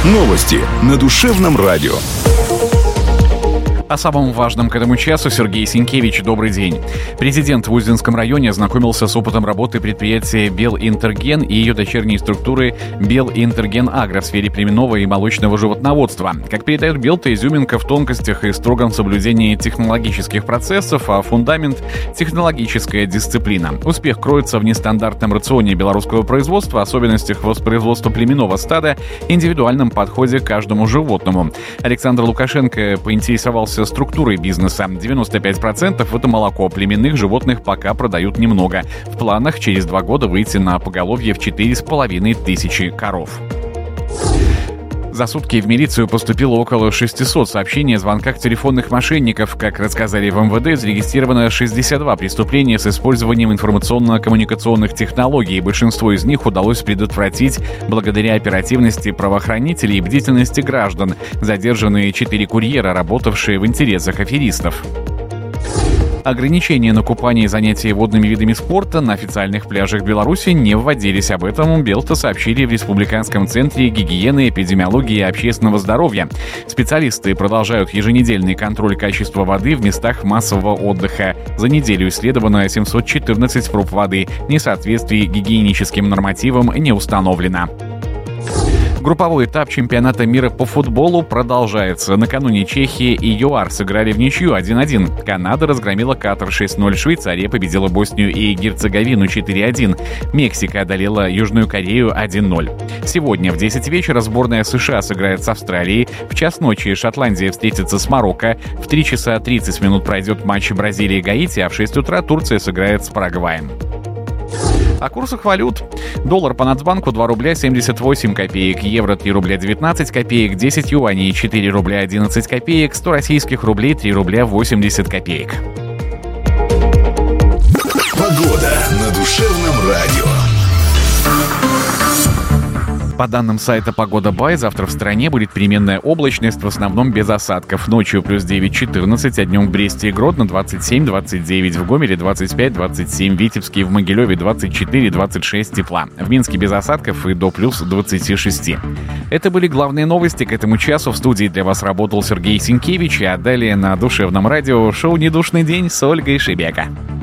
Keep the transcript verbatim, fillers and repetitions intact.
Новости на душевном радио. О самом важном к этому часу Сергей Сенкевич. Добрый день. Президент в Узденском районе ознакомился с опытом работы предприятия «Белинтерген» и ее дочерней структуры «Белинтерген Агро» в сфере племенного и молочного животноводства. Как передает Белта, изюминка в тонкостях и строгом соблюдении технологических процессов, а фундамент — технологическая дисциплина. Успех кроется в нестандартном рационе белорусского производства, особенностях воспроизводства племенного стада, индивидуальном подходе к каждому животному. Александр Лукашенко поинтересовался структурой бизнеса. девяносто пять процентов это молоко, племенных животных пока продают немного. В планах через два года выйти на поголовье в четыре с половиной тысячи коров. За сутки в милицию поступило около шестисот сообщений о звонках телефонных мошенников. Как рассказали в эм вэ дэ, зарегистрировано шестьдесят два преступления с использованием информационно-коммуникационных технологий. Большинство из них удалось предотвратить благодаря оперативности правоохранителей и бдительности граждан. Задержаны четыре курьера, работавшие в интересах аферистов. Ограничения на купание и занятия водными видами спорта на официальных пляжах Беларуси не вводились. Об этом Белта сообщили в Республиканском центре гигиены, эпидемиологии и общественного здоровья. Специалисты продолжают еженедельный контроль качества воды в местах массового отдыха. За неделю исследовано семьсот четырнадцать проб воды. Несоответствие гигиеническим нормативам не установлено. Групповой этап чемпионата мира по футболу продолжается. Накануне Чехия и ЮАР сыграли в ничью один один. Канада разгромила Катар шесть ноль. Швейцария победила Боснию и Герцеговину четыре один. Мексика одолела Южную Корею один ноль. Сегодня в десять вечера сборная США сыграет с Австралией. В час ночи Шотландия встретится с Марокко. В три часа тридцать минут пройдет матч Бразилии и Гаити, а в шесть утра Турция сыграет с Парагваем. О курсах валют. Доллар по Нацбанку два рубля семьдесят восемь копеек, евро три рубля девятнадцать копеек, десять юаней четыре рубля одиннадцать копеек, сто российских рублей три рубля восемьдесят копеек. Погода на душевном радио. По данным сайта «Погода Бай», завтра в стране будет переменная облачность, в основном без осадков. Ночью плюс девять четырнадцать, а днем в Бресте и Гродно двадцать семь двадцать девять, в Гомеле двадцать пять двадцать семь, в Витебске и в Могилеве двадцать четыре двадцать шесть тепла. В Минске без осадков и до плюс двадцати шести. Это были главные новости к этому часу. В студии для вас работал Сергей Сенкевич, а далее на душевном радио шоу «Недушный день» с Ольгой Шебека.